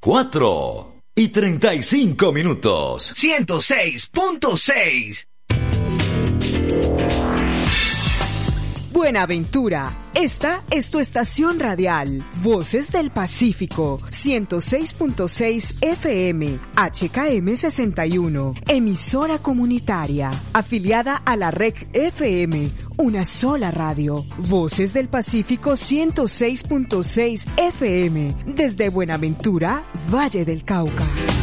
4:35. 106.6. Buenaventura, esta es tu estación radial, Voces del Pacífico, 106.6 FM, HKM 61, emisora comunitaria, afiliada a la REC FM, una sola radio, Voces del Pacífico 106.6 FM, desde Buenaventura, Valle del Cauca.